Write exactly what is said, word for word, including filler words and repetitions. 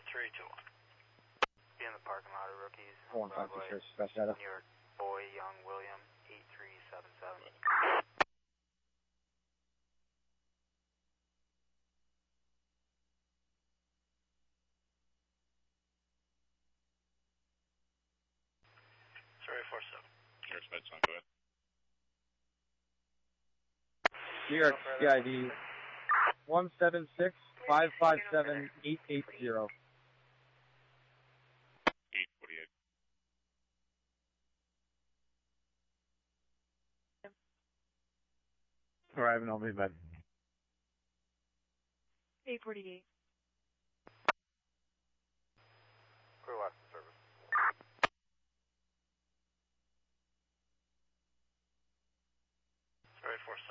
three two one. Be in the parking lot of Rookies. one five two six, Best Shadow. New York, Boy, Young, William, eight three seven seven. Survey four seven. New York, Sped Sun, go ahead. New York, C I D one seven six five five seven eight eight zero. eight forty-eight. Arriving on me, bed. eight forty-eight. Crew left service. Survey four